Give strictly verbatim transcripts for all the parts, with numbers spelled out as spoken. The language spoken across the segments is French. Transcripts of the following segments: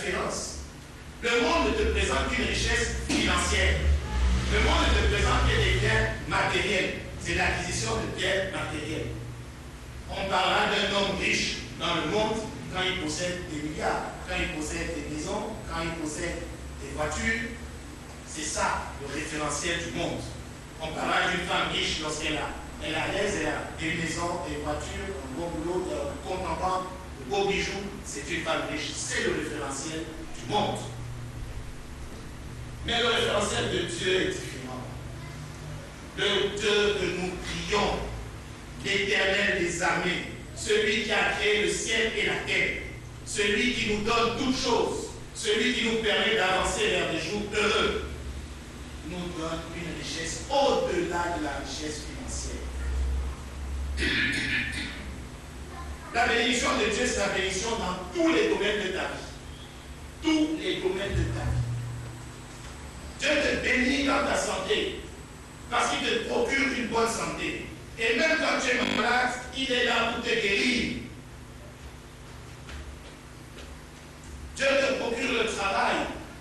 différence. Le monde ne te présente qu'une richesse financière. Le monde ne te présente que des biens matériels. C'est l'acquisition de biens matériels. On parlera d'un homme riche dans le monde quand il possède des milliards, quand il possède des maisons, quand il possède des voitures. C'est ça le référentiel du monde. On parlera d'une femme riche lorsqu'elle a, elle a l'aise, elle a des maisons, des voitures, un bon boulot, un compte en banque, de beaux bijoux. C'est une femme riche. C'est le référentiel du monde. Mais le référentiel de Dieu est différent. Le Dieu que nous prions, l'Éternel des armées, celui qui a créé le ciel et la terre, celui qui nous donne toutes choses, celui qui nous permet d'avancer vers des jours heureux, nous donne une richesse au-delà de la richesse financière. La bénédiction de Dieu, c'est la bénédiction dans tous les domaines de ta vie. Tous les domaines de ta vie. Dieu te bénit dans ta santé, parce qu'il te procure une bonne santé. Et même quand tu es malade, il est là pour te guérir. Dieu te procure le travail.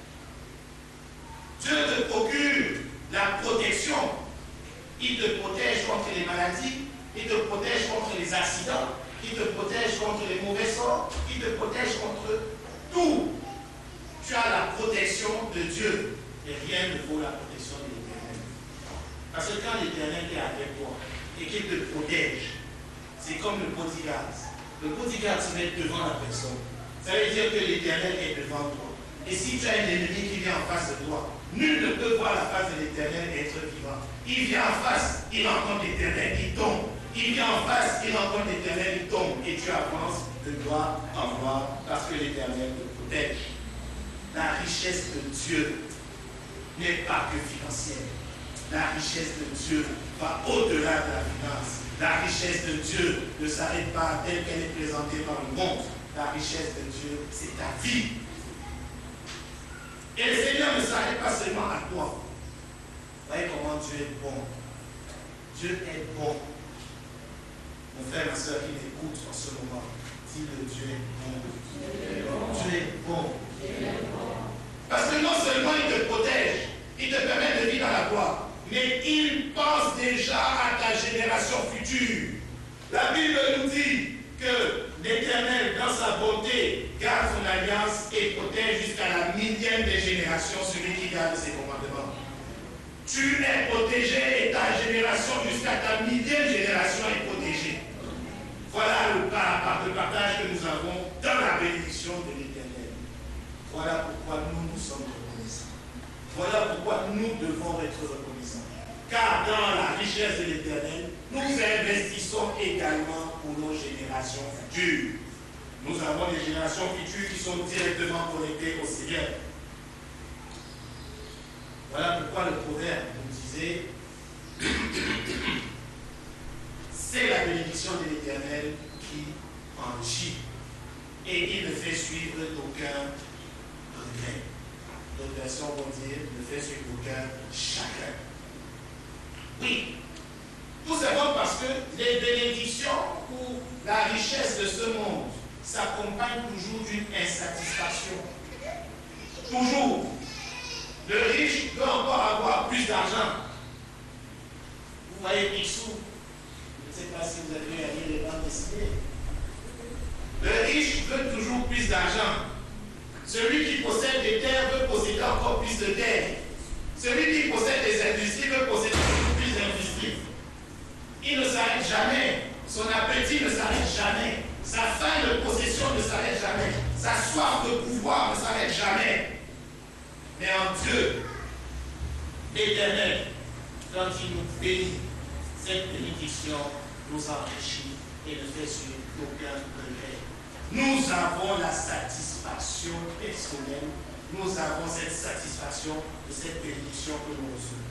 Dieu te procure la protection. Il te protège contre les maladies. Il te protège contre les accidents. Il te protège contre les mauvais sorts. Il te protège contre tout. Tu as la protection de Dieu. Et rien ne vaut la protection de l'Éternel. Parce que quand l'Éternel est avec toi et qu'il te protège, c'est comme le bodyguard. Le bodyguard se met devant la personne. Ça veut dire que l'Éternel est devant toi. Et si tu as un ennemi qui vient en face de toi, nul ne peut voir la face de l'Éternel et être vivant. Il vient en face, il rencontre l'Éternel, il tombe. Il vient en face, il rencontre l'Éternel, il tombe. Et tu avances de gloire en gloire parce que l'Éternel te protège. La richesse de Dieu n'est pas que financière. La richesse de Dieu va au-delà de la finance. La richesse de Dieu ne s'arrête pas telle qu'elle est présentée par le monde. La richesse de Dieu, c'est ta vie. Et le Seigneur ne s'arrête pas seulement à toi. Vous voyez comment Dieu est bon. Dieu est bon. Mon frère, ma soeur qui m'écoute en ce moment, dis-le, Dieu est bon. Dieu est bon. Dieu est bon. Parce que non seulement il te protège, il te permet de vivre dans la gloire, mais il pense déjà à ta génération future. La Bible nous dit que l'Éternel, dans sa bonté, garde son alliance et protège jusqu'à la millième des générations celui qui garde ses commandements. Tu es protégé et ta génération jusqu'à ta millième génération est protégée. Voilà le, par, le partage que nous avons dans la bénédiction de l'Éternel. Voilà pourquoi nous nous sommes reconnaissants. Voilà pourquoi nous devons être reconnaissants. Car dans la richesse de l'Éternel, nous investissons également pour nos générations futures. Nous avons des générations futures qui sont directement connectées au Seigneur. Voilà pourquoi le proverbe nous disait c'est la bénédiction de l'Éternel qui enrichit et il ne fait suivre d'aucun regret. D'autres versions vont dire ne fait suivre d'aucun chagrin. Oui, tout simplement parce que les bénédictions ou la richesse de ce monde s'accompagnent toujours d'une insatisfaction. Toujours. Le riche peut encore avoir plus d'argent. Vous voyez Picsou, je ne sais pas si vous avez vu à lire les bandes dessinées. Le riche veut toujours plus d'argent. Celui qui possède des terres veut posséder encore plus de terres. Celui qui possède des industries veut posséder encore plus d'industries. Il ne s'arrête jamais. Son appétit ne s'arrête jamais. Sa faim de possession ne s'arrête jamais. Sa soif de pouvoir ne s'arrête jamais. Mais en Dieu, l'Éternel, quand il nous bénit, cette bénédiction nous enrichit et ne fait sur aucun regret. Nous avons la satisfaction personnelle, nous avons cette satisfaction de cette bénédiction que nous recevons.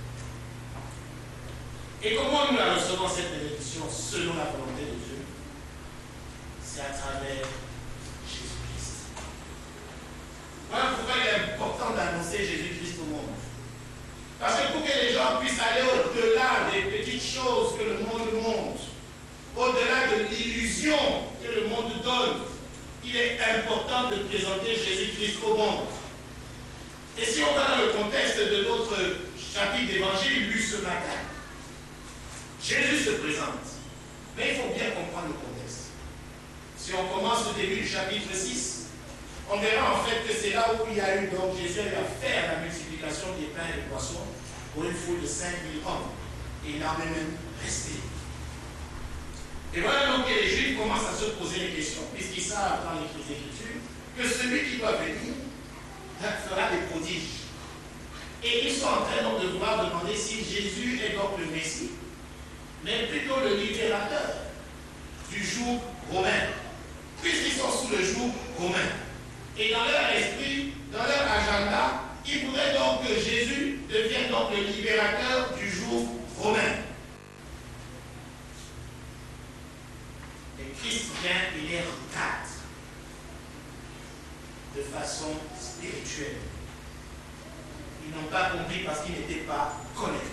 Et comment nous la recevons, cette bénédiction, selon la volonté de Dieu? C'est à travers Jésus-Christ. Voilà pourquoi il est important d'annoncer Jésus-Christ au monde. Parce que pour que les gens puissent aller au-delà des petites choses que le monde montre, au-delà de l'illusion que le monde donne, il qu'il est important de présenter Jésus-Christ au monde. Et si on va dans le contexte de notre chapitre d'évangile lu ce matin, Jésus se présente. Mais il faut bien comprendre le contexte. Si on commence au début du chapitre six, on verra en fait que c'est là où il y a eu, donc Jésus a eu à faire la multiplication des pains et des poissons pour une foule de cinq mille hommes. Et il en est même resté. Et voilà donc que les Juifs commencent à se poser des questions, puisqu'ils savent dans les Écritures que celui qui doit venir fera des prodiges. Et ils sont en train donc de vouloir demander si Jésus est donc le Messie, mais plutôt le libérateur du joug romain, puisqu'ils sont sous le joug romain. Et dans leur esprit, dans leur agenda, ils voudraient donc que Jésus devienne donc le libérateur du joug romain. Et Christ vient et les regarde de façon spirituelle. Ils n'ont pas compris parce qu'ils n'étaient pas connectés.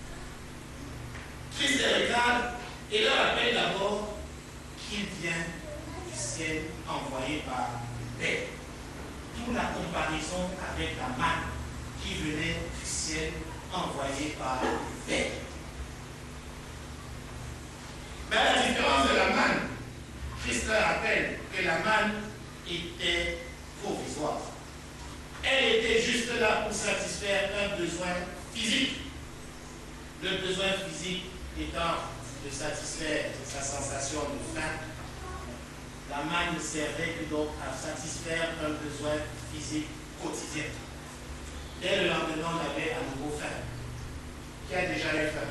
Christ les regarde et leur rappelle d'abord qu'il vient du ciel envoyé par le Père. D'où la comparaison avec la manne qui venait du ciel envoyé par le Père. Mais à la différence de la manne, Christ leur rappelle que la manne était provisoire. Elle était juste là pour satisfaire un besoin physique. Le besoin physique étant de satisfaire sa sensation de faim, la manne ne servait que donc à satisfaire un besoin physique quotidien. Dès le lendemain, on avait à nouveau faim. Qui a déjà eu faim?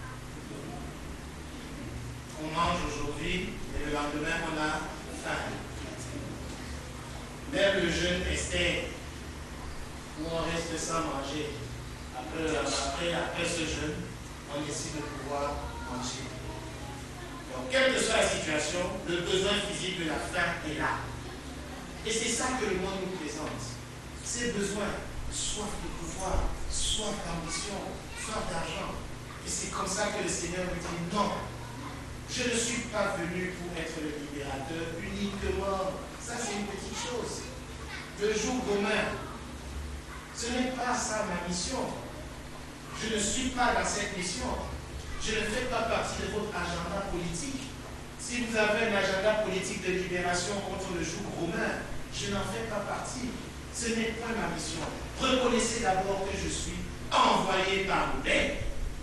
On mange aujourd'hui, et le lendemain, on a faim. Même le jeûne Esther, où on reste sans manger. Après, après, après ce jeûne, on décide de pouvoir manger. Donc, quelle que soit la situation, le besoin physique de la faim est là. Et c'est ça que le monde nous présente. Ces besoins, soif de pouvoir, soif d'ambition, soif d'argent. Et c'est comme ça que le Seigneur nous dit non. Je ne suis pas venu pour être le libérateur uniquement. Ça, c'est une petite chose. Le joug romain, ce n'est pas ça ma mission. Je ne suis pas dans cette mission. Je ne fais pas partie de votre agenda politique. Si vous avez un agenda politique de libération contre le joug romain, je n'en fais pas partie. Ce n'est pas ma mission. Reconnaissez d'abord que je suis envoyé par le Père.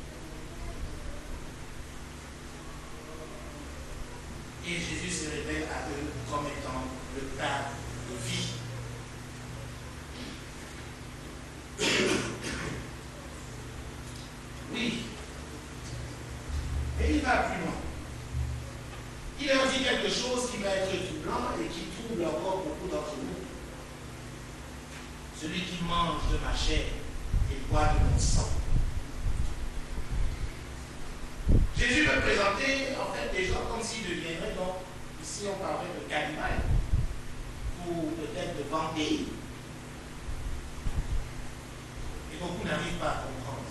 Et Jésus se révèle à eux comme étant le pain de vie. Oui. Mais il va plus loin. Il leur dit quelque chose qui va être troublant et qui trouble encore beaucoup d'entre nous. Celui qui mange de ma chair et boit de mon sang. Jésus veut présenter en fait des gens comme s'ils deviendraient donc, ici on parlait de cannibales, ou peut-être de vampires. Et beaucoup n'arrivent pas à comprendre.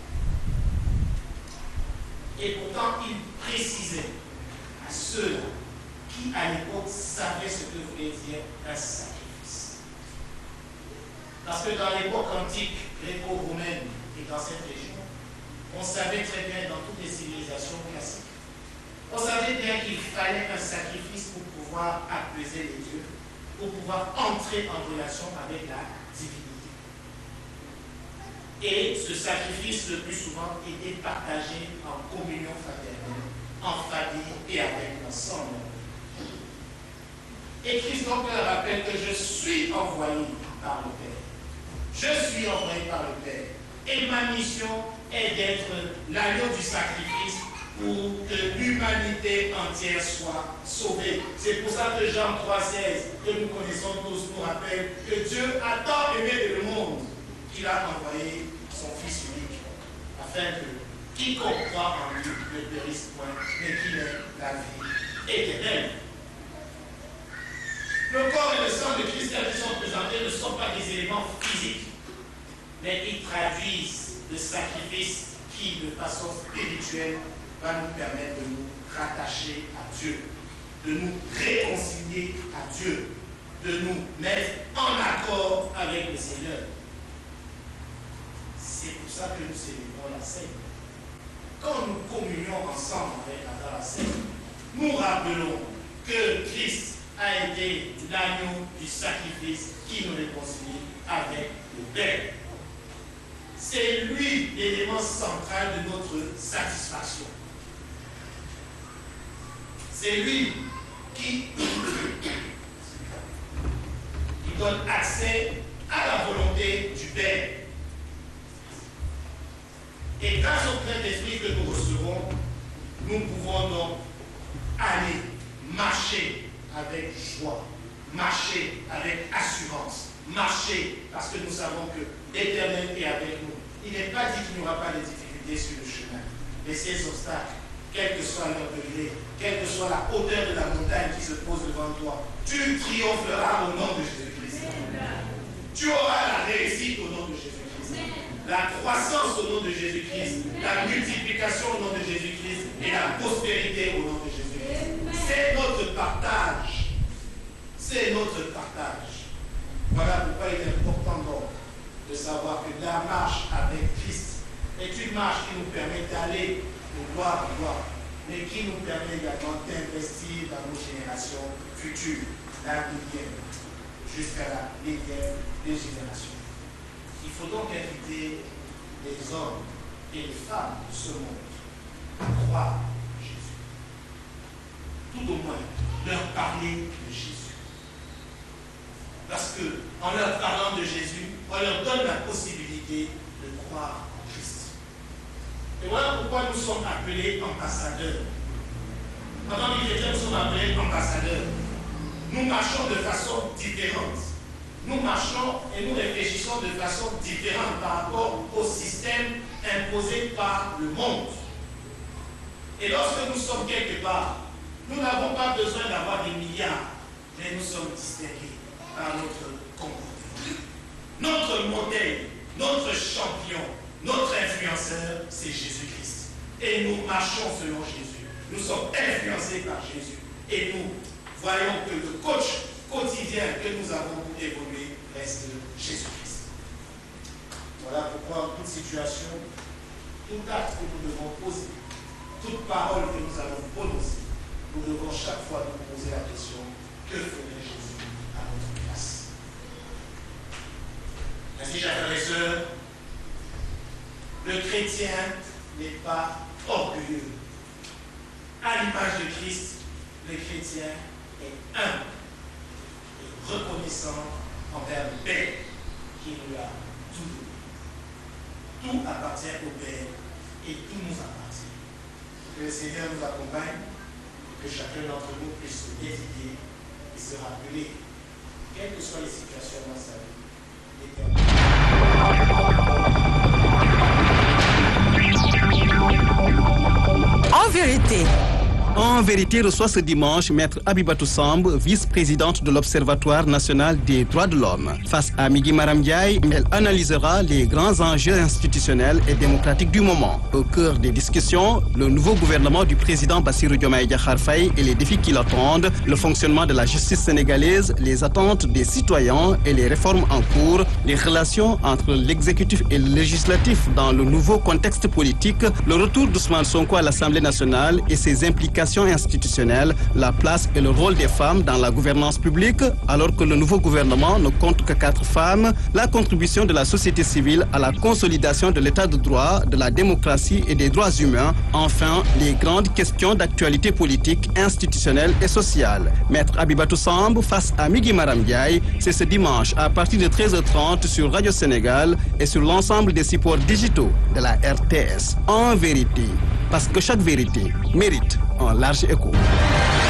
Et pourtant, il précisait à ceux qui, à l'époque, savaient ce que voulait dire un sacrifice. Parce que dans l'époque antique, gréco-romaine et dans cette région, on savait très bien dans toutes les civilisations classiques, on savait bien qu'il fallait un sacrifice pour pouvoir apaiser les dieux, pour pouvoir entrer en relation avec la divinité. Et ce sacrifice, le plus souvent, était partagé en communion fraternelle, en famille et avec l'ensemble. Et Christ donc leur rappelle que je suis envoyé par le Père. Je suis envoyé par le Père. Et ma mission est d'être l'agneau du sacrifice pour que l'humanité entière soit sauvée. C'est pour ça que Jean trois seize, que nous connaissons tous, nous rappelle que Dieu a tant aimé le monde qu'il a envoyé son Fils unique, afin que quiconque croit en lui ne périsse point, mais qu'il ait la vie éternelle. Le corps et le sang de Christ qui sont présentés ne sont pas des éléments physiques, mais ils traduisent le sacrifice qui, de façon spirituelle, va nous permettre de nous rattacher à Dieu, de nous réconcilier à Dieu. de nous mettre en accord avec le Seigneur. C'est pour ça que nous célébrons la scène. Quand nous communions ensemble avec la scène, nous rappelons que Christ a été l'agneau du sacrifice qui nous réconcilie avec le Père. C'est lui l'élément central de notre satisfaction. C'est lui qui, qui donne accès à la volonté du Père. Et grâce au Saint-Esprit que nous recevons, nous pouvons donc aller marcher avec joie, marcher avec assurance, marcher parce que nous savons que l'Éternel est avec nous. Il n'est pas dit qu'il n'y aura pas de difficultés sur le chemin, mais ces obstacles, quel que soit leur degré, quelle que soit la hauteur de la montagne qui se pose devant toi, tu triompheras au nom de Jésus-Christ. Tu auras la réussite au nom de Jésus-Christ, la croissance au nom de Jésus-Christ, la multiplication au nom de Jésus-Christ et la prospérité au nom de Jésus-Christ. C'est notre partage. C'est notre partage. Voilà pourquoi il est important donc de savoir que la marche avec Christ est une marche qui nous permet d'aller de gloire en gloire, mais qui nous permet également d'investir dans nos générations futures, la millième, jusqu'à la millième des générations. Il faut donc inviter les hommes et les femmes de ce monde à croire en Jésus. Tout au moins, leur parler de Jésus. Parce qu'en leur parlant de Jésus, on leur donne la possibilité de croire en Christ. Et voilà pourquoi nous sommes appelés ambassadeurs. En tant que chrétiens, nous sommes appelés ambassadeurs. Nous marchons de façon différente. Nous marchons et nous réfléchissons de façon différente par rapport au système imposé par le monde. Et lorsque nous sommes quelque part, nous n'avons pas besoin d'avoir des milliards, mais nous sommes distingués par notre comportement. Notre modèle, notre champion, notre influenceur, c'est Jésus-Christ. Et nous marchons selon Jésus. Nous sommes influencés par Jésus. Et nous voyons que le coach quotidien que nous avons pour évoluer reste Jésus-Christ. Voilà pourquoi en toute situation, tout acte que nous devons poser, toute parole que nous allons prononcer, nous devons chaque fois nous poser la question, que ferait Jésus à notre place? Ainsi, chers frères et sœurs, le chrétien n'est pas orgueilleux. À l'image de Christ, le chrétien est humble et reconnaissant envers le Père qui nous a tout donné. Tout appartient au Père et tout nous appartient. Que le Seigneur nous accompagne, que chacun d'entre nous puisse se méditer et se rappeler, quelles que soient les situations dans sa vie, l'Éternel. En vérité. En vérité, reçoit ce dimanche Maître Abibatou Samb, vice-présidente de l'Observatoire national des droits de l'homme. Face à Migui Maram Ndiaye, elle analysera les grands enjeux institutionnels et démocratiques du moment. Au cœur des discussions, le nouveau gouvernement du président Bassirou Diomaye Diakhar Faye et les défis qui l'attendent, le fonctionnement de la justice sénégalaise, les attentes des citoyens et les réformes en cours, les relations entre l'exécutif et le législatif dans le nouveau contexte politique, le retour d'Ousmane Sonko à l'Assemblée nationale et ses implications institutionnelle, la place et le rôle des femmes dans la gouvernance publique, alors que le nouveau gouvernement ne compte que quatre femmes, la contribution de la société civile à la consolidation de l'état de droit, de la démocratie et des droits humains, enfin, les grandes questions d'actualité politique, institutionnelle et sociale. Maître Abibatou Samb face à Migui Maram Ndiaye, c'est ce dimanche à partir de treize heures trente sur Radio Sénégal et sur l'ensemble des supports digitaux de la R T S. En vérité, parce que chaque vérité mérite un large écho.